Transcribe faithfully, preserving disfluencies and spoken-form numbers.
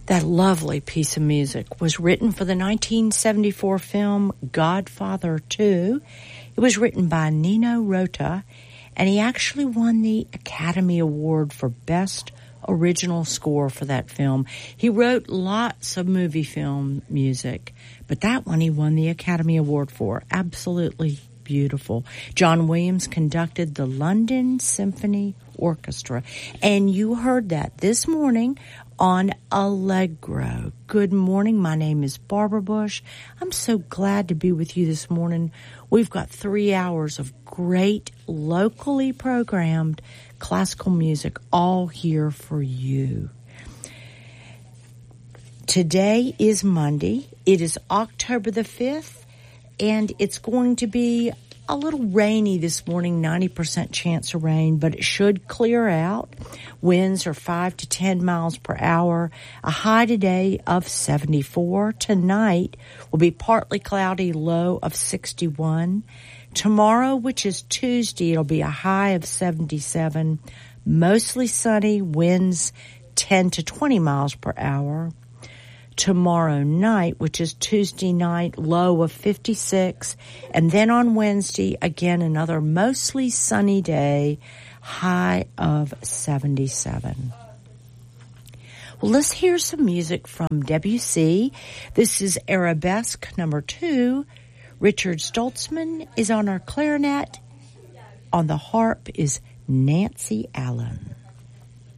That lovely piece of music was written for the nineteen seventy-four film Godfather two. It was written by Nino Rota, and he actually won the Academy Award for Best Original Score for that film. He wrote lots of movie film music, but that one he won the Academy Award for. Absolutely beautiful. John Williams conducted the London Symphony Orchestra, and you heard that this morning on Allegro. Good morning. My name is Barbara Bush. I'm so glad to be with you this morning. We've got three hours of great locally programmed classical music all here for you. Today is Monday. It is October the fifth, and it's going to be a little rainy this morning, ninety percent chance of rain, but it should clear out. Winds are five to ten miles per hour. A high today of seventy-four. Tonight will be partly cloudy, low of sixty-one. Tomorrow, which is Tuesday, it'll be a high of seventy-seven. Mostly sunny, winds ten to twenty miles per hour. Tomorrow night, which is Tuesday night, low of fifty-six. And then on Wednesday, again, another mostly sunny day, high of seventy-seven. Well, let's hear some music from Debussy. This is Arabesque number two. Richard Stoltzman is on our clarinet. On the harp is Nancy Allen.